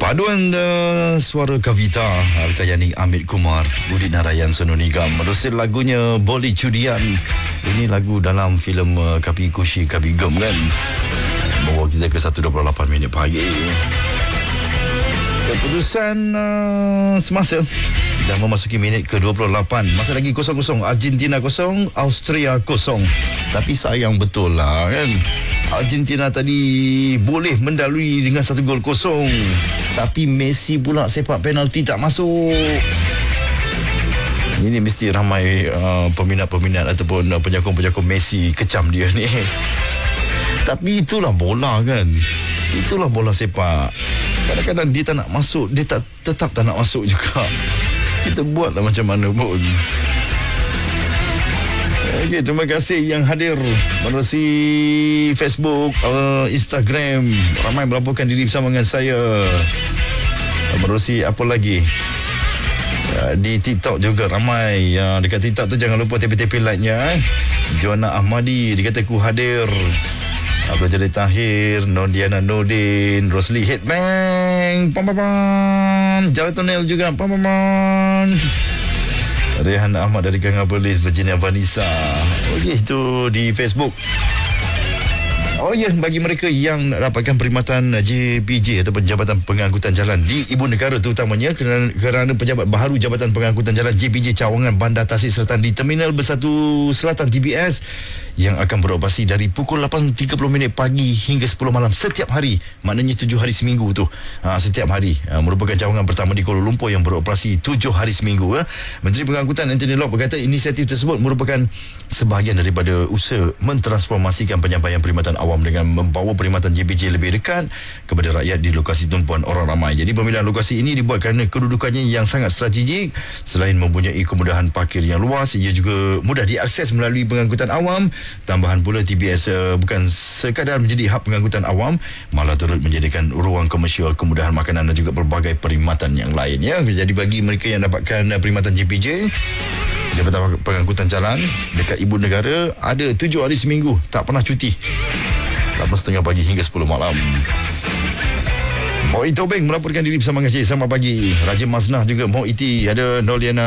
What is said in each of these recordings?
Paduan suara Kavita, Arkayani, Amit Kumar, Budi Narayan, Sononigam menerusi lagunya Boleh Cudian. Ini lagu dalam filem Kapi Kushi Kapi Gem kan. Bawa kita ke 1.28 minit pagi. Keputusan semasa dah memasuki minit ke-28. Masa lagi 0-0, Argentina 0, Austria 0. Tapi sayang betul lah kan, Argentina tadi boleh mendalui dengan 1 gol kosong, tapi Messi pula sepak penalti tak masuk. Ini mesti ramai peminat-peminat ataupun penyokong-penyokong Messi kecam dia ni. Tapi itulah bola kan, itulah bola sepak. Kadang-kadang dia tak nak masuk, dia tetap tak nak masuk juga. Kita buatlah macam mana pun. Okey, terima kasih yang hadir menerusi Facebook, Instagram. Ramai melaporkan diri bersama dengan saya. Menerusi apa lagi? Di TikTok juga ramai. Dekat TikTok tu jangan lupa tepi-tepi like-nya. Joanna Ahmadi, dia kata ku hadir. Abdul Jalil Tahir, Nodiana Nordin, Rosli Headbang, pam-pam-pam. Jalan Tonel juga, pam-pam-pam. Rehan Ahmad dari Gang Abelis, Virginia Vanessa. Okey, itu di Facebook. Oh ya, bagi mereka yang dapatkan perkhidmatan JPJ ataupun Jabatan Pengangkutan Jalan di Ibu Negara terutamanya kerana pejabat baharu Jabatan Pengangkutan Jalan JPJ Cawangan Bandar Tasik Selatan di Terminal Bersatu Selatan TBS yang akan beroperasi dari pukul 8.30 pagi hingga 10 malam setiap hari. Maknanya 7 hari seminggu tu. Setiap hari. Merupakan cawangan pertama di Kuala Lumpur yang beroperasi 7 hari seminggu. Menteri Pengangkutan Anthony Loke berkata inisiatif tersebut merupakan sebahagian daripada usaha mentransformasikan penyampaian perkhidmatan awam dengan membawa perkhidmatan JPJ lebih dekat kepada rakyat di lokasi tumpuan orang ramai. Jadi pemilihan lokasi ini dibuat kerana kedudukannya yang sangat strategik. Selain mempunyai kemudahan parkir yang luas, ia juga mudah diakses melalui pengangkutan awam. Tambahan pula TBS bukan sekadar menjadi hub pengangkutan awam, malah turut menjadikan ruang komersial, kemudahan makanan dan juga pelbagai perkhidmatan yang lain ya. Jadi bagi mereka yang dapatkan perkhidmatan JPJ Jabatan Pengangkutan Jalan dekat Ibu Negara, ada 7 hari seminggu, tak pernah cuti, 8.30 pagi hingga 10 malam. Mo Iti Obeng melaporkan diri bersama dengan saya. Selamat pagi. Raja Maznah juga Mo Iti, ada Noliana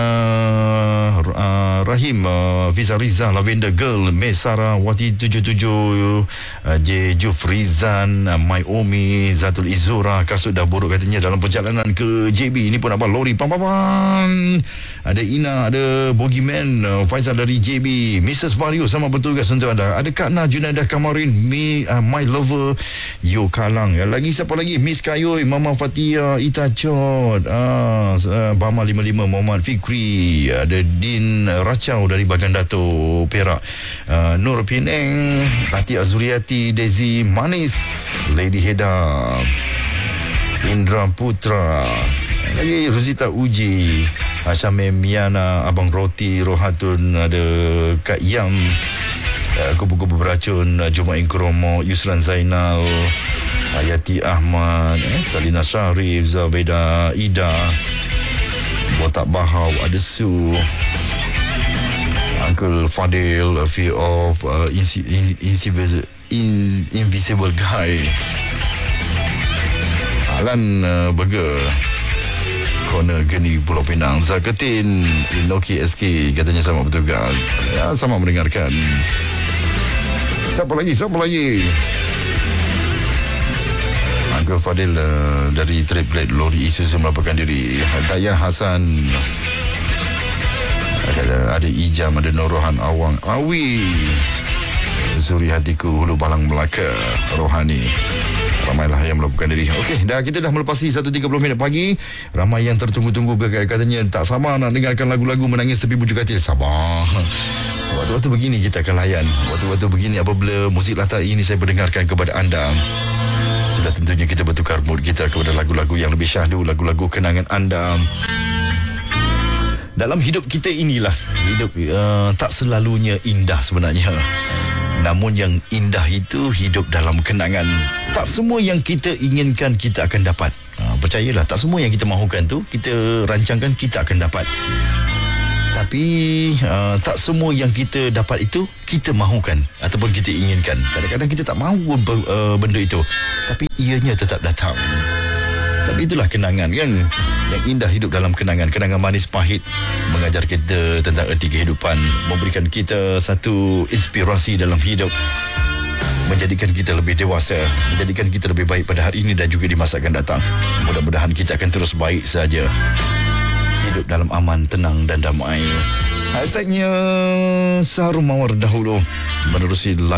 Rahim, Fiza Riza, Lavender Girl, Mesara Wati 77, J Jufrizan, Maiomi, Zatul Izura. Kasut dah buruk katanya dalam perjalanan ke JB. Ini pun abang lori pam-pam. Ada Ina, ada Bogiman, Faizal dari JB, Mrs. Mario sama bertugas untuk anda. Ada Kak Na, Junaidah Kamarin, My Lover, Yo Kalang. Lagi siapa lagi? Miss Kayo, Mama Fatia, Ita Chod, Bama 55, Muhammad Fikri, ada Din Racau dari Bagan Dato' Perak, Nur Penang, Hati Azuriati, Desi Manis, Lady Heda, Indra Putra, lagi Rosita Uji, Syamim Miana, Abang Roti, Rohatun, ada Kak Yam, Kubu-Kubu Beracun, Jumain Kromo, Yusran Zainal, Hayati Ahmad, Salina Syarif, Zabeda Ida, Botak Bahau, ada Su, Uncle Fadil, Fear of Invisible Guy, Alan Burger, Corner Geni Pulau Pinang, Zaketin, Inoki SK, katanya sama bertugas. Ya, sama mendengarkan. Siapa lagi? Uncle Fadil dari Triplet Lori Isuzu melaporkan diri. Daya Hasan, ada Ijam, ada Norohan Awang Awi, Suri Hatiku, Hulu Balang Melaka, Rohani. Ramailah yang melaporkan diri. Okey, kita dah melepasi 1.30 pagi. Ramai yang tertunggu-tunggu, katanya tak sabar nak dengarkan lagu-lagu menangis tepi bujuk katil. Sabar. Waktu-waktu begini kita akan layan. Waktu-waktu begini apabila muzik latar ini saya mendengarkan kepada anda, sudah tentunya kita bertukar mood kita kepada lagu-lagu yang lebih syahdu, lagu-lagu kenangan anda. Dalam hidup kita inilah, hidup tak selalunya indah sebenarnya. Namun yang indah itu hidup dalam kenangan. Tak semua yang kita inginkan kita akan dapat. Percayalah, tak semua yang kita mahukan tu kita rancangkan kita akan dapat. Tapi tak semua yang kita dapat itu kita mahukan ataupun kita inginkan. Kadang-kadang kita tak mahu benda itu, tapi ianya tetap datang. Tapi itulah kenangan kan. Yang indah hidup dalam kenangan. Kenangan manis pahit mengajar kita tentang erti kehidupan, memberikan kita satu inspirasi dalam hidup, menjadikan kita lebih dewasa, menjadikan kita lebih baik pada hari ini dan juga di masa akan datang. Mudah-mudahan kita akan terus baik saja, hidup dalam aman, tenang dan damai. Hashtagnya Saharum Mawar dahulu menerusi